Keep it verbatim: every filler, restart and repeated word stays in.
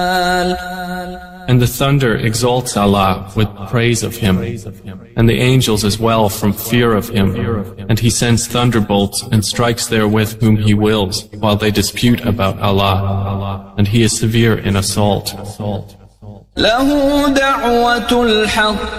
And the thunder exalts Allah with praise of Him, and the angels as well from fear of Him, and He sends thunderbolts and strikes therewith whom He wills, while they dispute about Allah, and He is severe in assault. له دعوة الحق